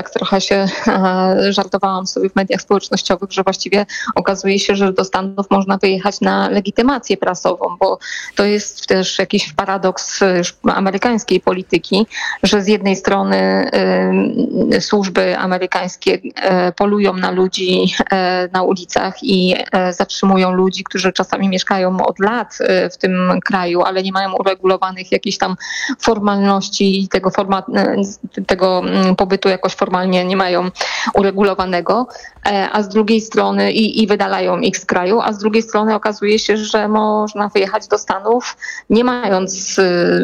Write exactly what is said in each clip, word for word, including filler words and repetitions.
tak trochę się żartowałam sobie w mediach społecznościowych, że właściwie okazuje się, że do Stanów można wyjechać na legitymację prasową, bo to jest też jakiś paradoks już amerykańskiej polityki, że z jednej strony y, służby amerykańskie y, polują na ludzi y, na ulicach i y, zatrzymują ludzi, którzy czasami mieszkają od lat y, w tym kraju, ale nie mają uregulowanych jakichś tam formalności i tego, forma, y, tego pobytu jakoś formalnie nie mają uregulowanego, y, a z drugiej strony i, i wydalają ich z kraju, a z drugiej strony okazuje się, że można wyjechać do Stanów nie mając y,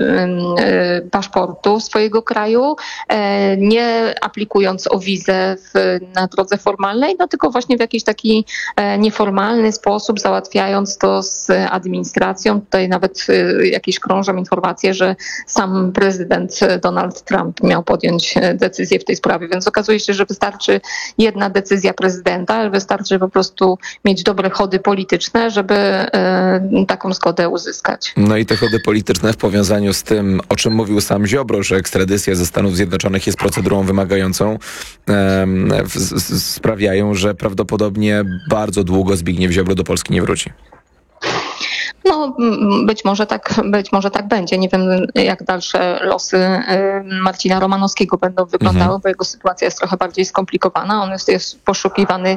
y, paszportu swojego kraju, y, nie aplikując o wizę w, na drodze formalnej, no tylko właśnie w jakiś taki y, nieformalny sposób, załatwiając to z administracją. Tutaj nawet y, jakieś krążą informacje, że sam prezydent Donald Trump miał podjąć decyzję w tej sprawie, więc okazuje się, że wystarczy jedna decyzja prezydenta, wystarczy po prostu mieć dobre chody polityczne, żeby y, taką zgodę uzyskać. No i te chody polityczne w powiązaniu z tym, o czym mówił sam Ziobro, że ekstradycja ze Stanów Zjednoczonych jest procedurą wymagającą, um, w, w, sprawiają, że prawdopodobnie bardzo długo Zbigniew Ziobro do Polski nie wróci. No być może tak, być może tak będzie. Nie wiem, jak dalsze losy Marcina Romanowskiego będą wyglądały, mhm. bo jego sytuacja jest trochę bardziej skomplikowana. On jest, jest poszukiwany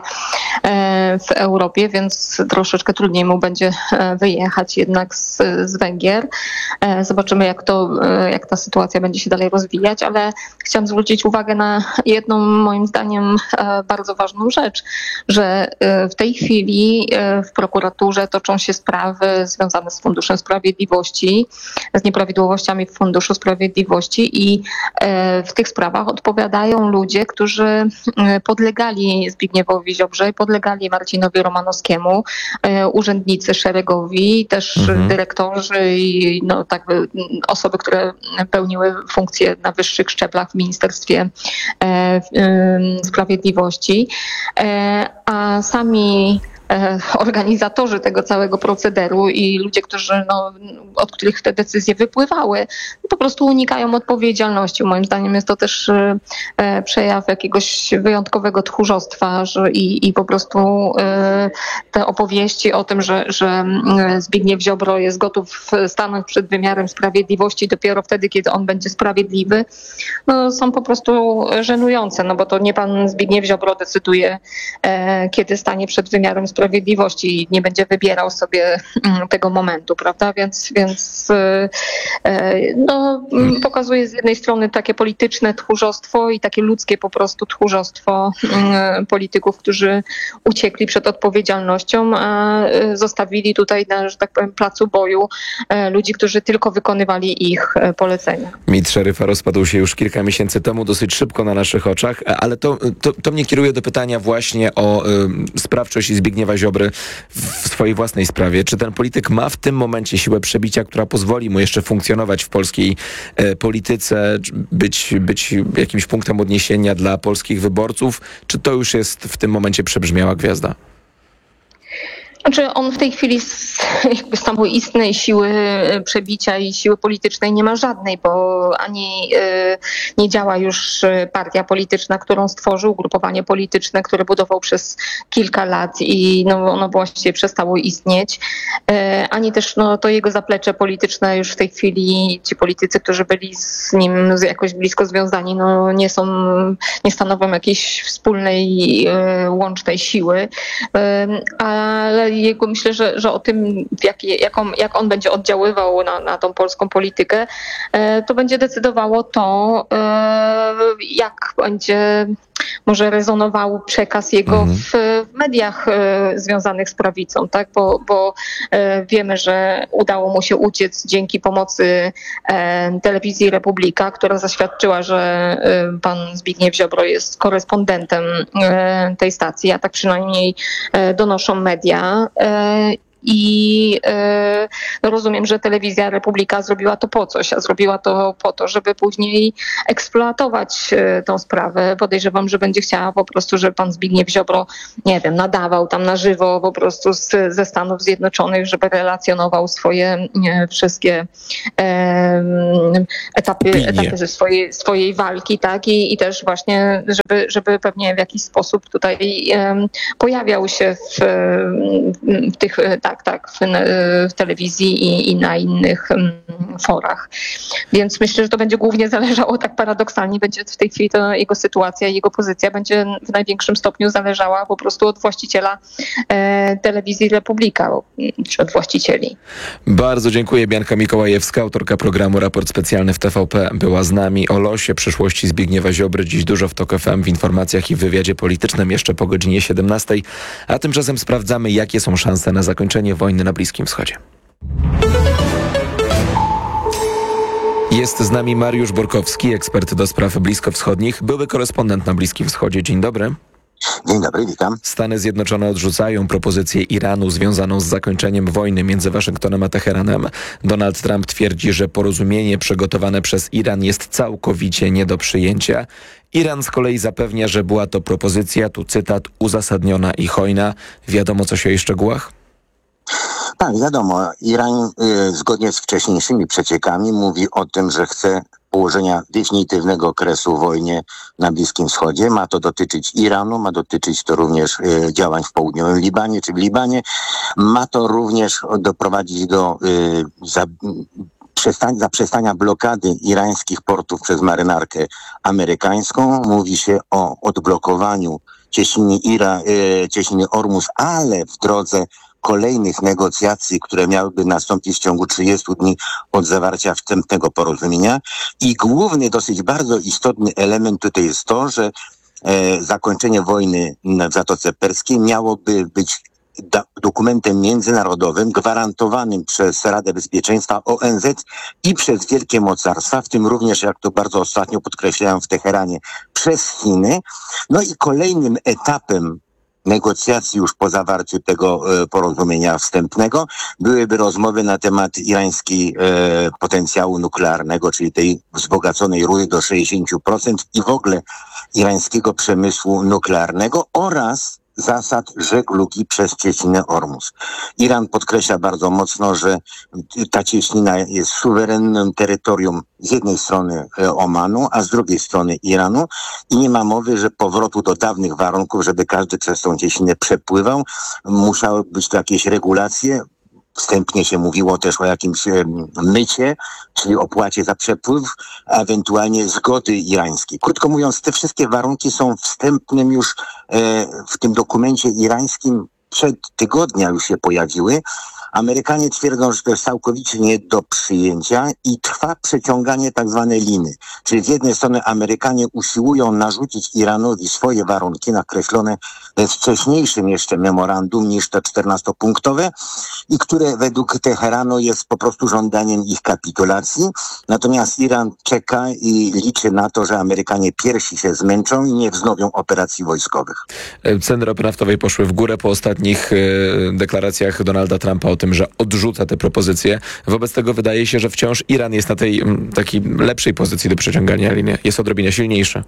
w Europie, więc troszeczkę trudniej mu będzie wyjechać jednak z, z Węgier. Zobaczymy, jak to, jak ta sytuacja będzie się dalej rozwijać, ale chciałam zwrócić uwagę na jedną, moim zdaniem, bardzo ważną rzecz, że w tej chwili w prokuraturze toczą się sprawy związane z Funduszem Sprawiedliwości, z nieprawidłowościami w Funduszu Sprawiedliwości i w tych sprawach odpowiadają ludzie, którzy podlegali Zbigniewowi Ziobrze i podlegali Marcinowi Romanowskiemu, urzędnicy szeregowi, też mhm. dyrektorzy i no, tak, osoby, które pełniły funkcje na wyższych szczeblach w Ministerstwie Sprawiedliwości, a sami organizatorzy tego całego procederu i ludzie, którzy, no, od których te decyzje wypływały, po prostu unikają odpowiedzialności. Moim zdaniem jest to też przejaw jakiegoś wyjątkowego tchórzostwa że i, i po prostu te opowieści o tym, że, że Zbigniew Ziobro jest gotów stanąć przed wymiarem sprawiedliwości dopiero wtedy, kiedy on będzie sprawiedliwy, no, są po prostu żenujące, no bo to nie pan Zbigniew Ziobro decyduje, kiedy stanie przed wymiarem sprawiedliwości Sprawiedliwości i nie będzie wybierał sobie tego momentu, prawda? Więc, więc no, pokazuje z jednej strony takie polityczne tchórzostwo i takie ludzkie po prostu tchórzostwo polityków, którzy uciekli przed odpowiedzialnością, a zostawili tutaj na, że tak powiem, placu boju ludzi, którzy tylko wykonywali ich polecenia. Mit szeryfa rozpadł się już kilka miesięcy temu, dosyć szybko na naszych oczach, ale to, to, to mnie kieruje do pytania właśnie o y, sprawczość Zbigniewa Ziobry w swojej własnej sprawie. Czy ten polityk ma w tym momencie siłę przebicia, która pozwoli mu jeszcze funkcjonować w polskiej e, polityce, być, być jakimś punktem odniesienia dla polskich wyborców? Czy to już jest w tym momencie przebrzmiała gwiazda? Znaczy on w tej chwili z jakby samoistnej siły przebicia i siły politycznej nie ma żadnej, bo ani y, nie działa już partia polityczna, którą stworzył, ugrupowanie polityczne, które budował przez kilka lat i no, ono właściwie przestało istnieć, y, ani też no, to jego zaplecze polityczne już w tej chwili, ci politycy, którzy byli z nim jakoś blisko związani, no, nie są, nie stanowią jakiejś wspólnej, y, łącznej siły, y, ale jego, myślę, że, że o tym, jak, jak, on, jak on będzie oddziaływał na, na tą polską politykę, to będzie decydowało to, jak będzie może rezonował przekaz jego mhm. w, w mediach związanych z prawicą, tak? Bo, bo wiemy, że udało mu się uciec dzięki pomocy telewizji Republika, która zaświadczyła, że pan Zbigniew Ziobro jest korespondentem tej stacji, a tak przynajmniej donoszą media. I no rozumiem, że telewizja Republika zrobiła to po coś, a zrobiła to po to, żeby później eksploatować tą sprawę. Podejrzewam, że będzie chciała po prostu, żeby pan Zbigniew Ziobro, nie wiem, nadawał tam na żywo po prostu z, ze Stanów Zjednoczonych, żeby relacjonował swoje nie, wszystkie e, etapy, etapy swojej, swojej walki, tak? I, i też właśnie, żeby, żeby pewnie w jakiś sposób tutaj e, pojawiał się w, w tych, tak, tak, w, w telewizji i, i na innych um, forach. Więc myślę, że to będzie głównie zależało, tak paradoksalnie będzie w tej chwili to jego sytuacja, jego pozycja będzie w największym stopniu zależała po prostu od właściciela e, telewizji Republika, czy od właścicieli. Bardzo dziękuję. Bianka Mikołajewska, autorka programu Raport Specjalny w T V P, była z nami. O losie przyszłości Zbigniewa Ziobry dziś dużo w TOK F M, w informacjach i w wywiadzie politycznym jeszcze po godzinie siedemnastej. A tymczasem sprawdzamy, jakie są szanse na zakończenie wojny na Bliskim Wschodzie. Jest z nami Mariusz Borkowski, ekspert do spraw bliskowschodnich, były korespondent na Bliskim Wschodzie. Dzień dobry. Dzień dobry, witam. Stany Zjednoczone odrzucają propozycję Iranu związaną z zakończeniem wojny między Waszyngtonem a Teheranem. Donald Trump twierdzi, że porozumienie przygotowane przez Iran jest całkowicie nie do przyjęcia. Iran z kolei zapewnia, że była to propozycja, tu cytat, uzasadniona i hojna. Wiadomo coś o jej szczegółach? Tak, wiadomo. Iran y, zgodnie z wcześniejszymi przeciekami mówi o tym, że chce położenia definitywnego okresu wojny na Bliskim Wschodzie. Ma to dotyczyć Iranu, ma dotyczyć to również y, działań w południowym Libanie czy w Libanie. Ma to również doprowadzić do y, za, Przestań, zaprzestania blokady irańskich portów przez marynarkę amerykańską. Mówi się o odblokowaniu cieśniny Ira, e, cieśniny Ormus, ale w drodze kolejnych negocjacji, które miałyby nastąpić w ciągu trzydziestu dni od zawarcia wstępnego porozumienia. I główny, dosyć bardzo istotny element tutaj jest to, że e, zakończenie wojny w Zatoce Perskiej miałoby być Da, dokumentem międzynarodowym gwarantowanym przez Radę Bezpieczeństwa O N Z i przez wielkie mocarstwa, w tym również, jak to bardzo ostatnio podkreślają w Teheranie, przez Chiny. No i kolejnym etapem negocjacji już po zawarciu tego e, porozumienia wstępnego byłyby rozmowy na temat irańskiego e, potencjału nuklearnego, czyli tej wzbogaconej rury do sześćdziesięciu procent i w ogóle irańskiego przemysłu nuklearnego oraz zasad żeglugi przez cieśninę Ormus. Iran podkreśla bardzo mocno, że ta cieśnina jest suwerennym terytorium z jednej strony Omanu, a z drugiej strony Iranu i nie ma mowy, że powrotu do dawnych warunków, żeby każdy przez tą cieśninę przepływał. Musiały być to jakieś regulacje. Wstępnie się mówiło też o jakimś e, mycie, czyli opłacie za przepływ, a ewentualnie zgody irańskiej. Krótko mówiąc, te wszystkie warunki są wstępnym już e, w tym dokumencie irańskim przed tygodnia już się pojawiły. Amerykanie twierdzą, że to jest całkowicie nie do przyjęcia i trwa przeciąganie tak zwane liny. Czyli z jednej strony Amerykanie usiłują narzucić Iranowi swoje warunki nakreślone w wcześniejszym jeszcze memorandum niż te czternastopunktowe i które według Teheranu jest po prostu żądaniem ich kapitulacji. Natomiast Iran czeka i liczy na to, że Amerykanie pierwsi się zmęczą i nie wznowią operacji wojskowych. Ceny ropy naftowej poszły w górę po ostatnich y, deklaracjach Donalda Trumpa o tym, że odrzuca te propozycje. Wobec tego wydaje się, że wciąż Iran jest na tej takiej lepszej pozycji do przeciągania linii. Jest odrobinę silniejszy.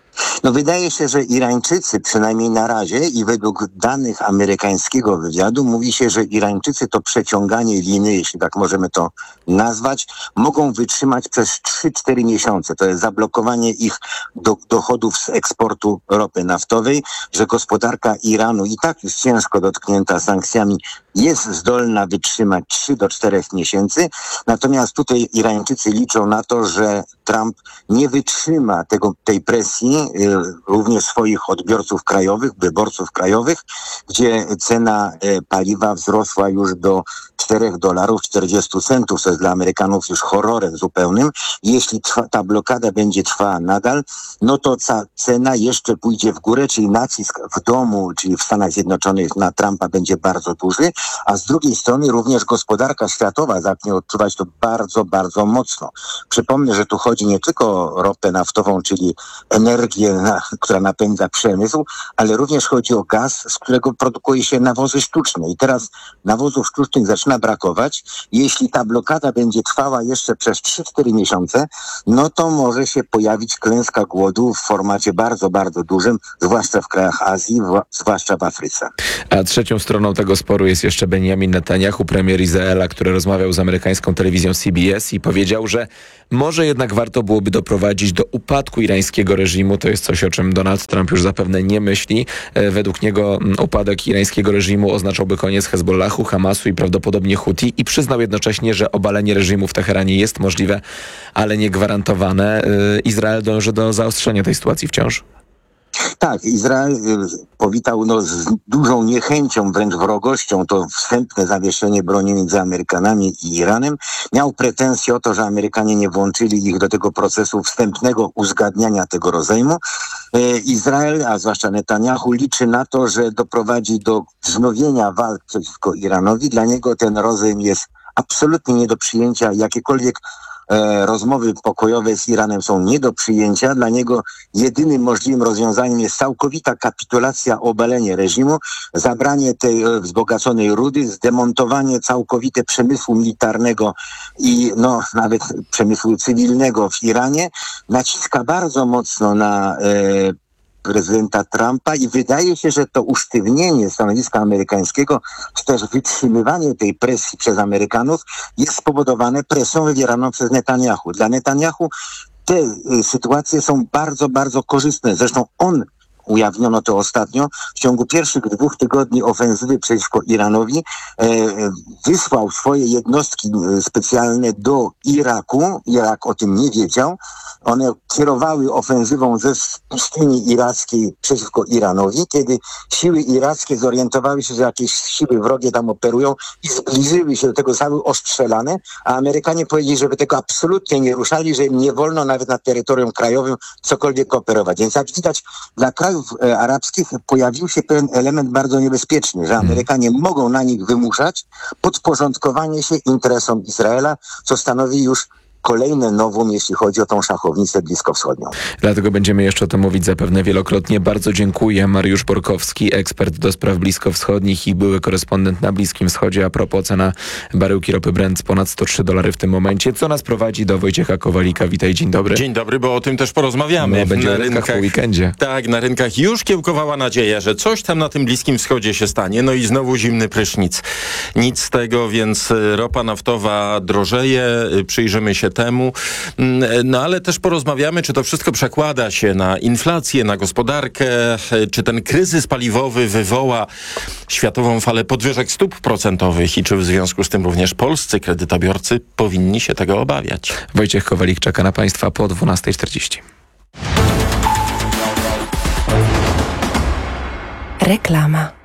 No wydaje się, że Irańczycy, przynajmniej na razie i według danych amerykańskiego wywiadu, mówi się, że Irańczycy to przeciąganie liny, jeśli tak możemy to nazwać, mogą wytrzymać przez trzy cztery miesiące. To jest zablokowanie ich do, dochodów z eksportu ropy naftowej, że gospodarka Iranu i tak już ciężko dotknięta sankcjami jest zdolna wytrzymać trzy do czterech miesięcy. Natomiast tutaj Irańczycy liczą na to, że Trump nie wytrzyma tego, tej presji y, również swoich odbiorców krajowych, wyborców krajowych, gdzie cena y, paliwa wzrosła już do czterech dolarów czterdziestu centów, co jest dla Amerykanów już horrorem zupełnym. Jeśli trwa, ta blokada będzie trwała nadal, no to ta cena jeszcze pójdzie w górę, czyli nacisk w domu, czyli w Stanach Zjednoczonych na Trumpa będzie bardzo duży a z drugiej strony również gospodarka światowa zacznie odczuwać to bardzo, bardzo mocno. Przypomnę, że tu chodzi nie tylko o ropę naftową, czyli energię, na, która napędza przemysł, ale również chodzi o gaz, z którego produkuje się nawozy sztuczne. I teraz nawozów sztucznych zaczyna brakować. Jeśli ta blokada będzie trwała jeszcze przez trzy cztery miesiące, no to może się pojawić klęska głodu w formacie bardzo, bardzo dużym, zwłaszcza w krajach Azji, w, zwłaszcza w Afryce. A trzecią stroną tego sporu jest jeszcze Benjamin Netanyahu, premier Izraela, który rozmawiał z amerykańską telewizją C B S i powiedział, że może jednak warto byłoby doprowadzić do upadku irańskiego reżimu. To jest coś, o czym Donald Trump już zapewne nie myśli. Według niego upadek irańskiego reżimu oznaczałby koniec Hezbollahu, Hamasu i prawdopodobnie Huti i przyznał jednocześnie, że obalenie reżimu w Teheranie jest możliwe, ale nie gwarantowane. Izrael dąży do zaostrzenia tej sytuacji wciąż. Tak, Izrael y, powitał no, z dużą niechęcią, wręcz wrogością to wstępne zawieszenie broni między Amerykanami i Iranem. Miał pretensje o to, że Amerykanie nie włączyli ich do tego procesu wstępnego uzgadniania tego rozejmu. Y, Izrael, a zwłaszcza Netanyahu, liczy na to, że doprowadzi do wznowienia walk przeciwko Iranowi. Dla niego ten rozejm jest absolutnie nie do przyjęcia. Jakiekolwiek E, rozmowy pokojowe z Iranem są nie do przyjęcia. Dla niego jedynym możliwym rozwiązaniem jest całkowita kapitulacja, obalenie reżimu, zabranie tej e, wzbogaconej rudy, zdemontowanie całkowite przemysłu militarnego i no nawet przemysłu cywilnego w Iranie. Naciska bardzo mocno na e, prezydenta Trumpa i wydaje się, że to usztywnienie stanowiska amerykańskiego, czy też wytrzymywanie tej presji przez Amerykanów jest spowodowane presją wywieraną przez Netanyahu. Dla Netanyahu te y, sytuacje są bardzo, bardzo korzystne. Zresztą on, ujawniono to ostatnio, w ciągu pierwszych dwóch tygodni ofensywy przeciwko Iranowi e, wysłał swoje jednostki specjalne do Iraku. Irak o tym nie wiedział. One kierowały ofensywą ze pustyni irackiej przeciwko Iranowi. Kiedy siły irackie zorientowały się, że jakieś siły wrogie tam operują i zbliżyły się do tego, zostały ostrzelane, a Amerykanie powiedzieli, żeby tego absolutnie nie ruszali, że im nie wolno nawet na terytorium krajowym cokolwiek operować. Więc jak widać, dla krajów e, arabskich pojawił się pewien element bardzo niebezpieczny, że Amerykanie mogą na nich wymuszać podporządkowanie się interesom Izraela, co stanowi już kolejne nowum, jeśli chodzi o tą szachownicę bliskowschodnią. Dlatego będziemy jeszcze o tym mówić zapewne wielokrotnie. Bardzo dziękuję. Mariusz Borkowski, ekspert do spraw bliskowschodnich i były korespondent na Bliskim Wschodzie. A propos, cena baryłki ropy Brent ponad sto trzy dolary w tym momencie, co nas prowadzi do Wojciecha Kowalika. Witaj, dzień dobry. Dzień dobry, bo o tym też porozmawiamy. No, będzie na rynkach po weekendzie. Tak, na rynkach już kiełkowała nadzieja, że coś tam na tym Bliskim Wschodzie się stanie. No i znowu zimny prysznic. Nic z tego, więc ropa naftowa drożeje. Przyjrzymy się temu. No ale też porozmawiamy, czy to wszystko przekłada się na inflację, na gospodarkę, czy ten kryzys paliwowy wywoła światową falę podwyżek stóp procentowych i czy w związku z tym również polscy kredytobiorcy powinni się tego obawiać. Wojciech Kowalik czeka na Państwa po dwunasta czterdzieści. Reklama.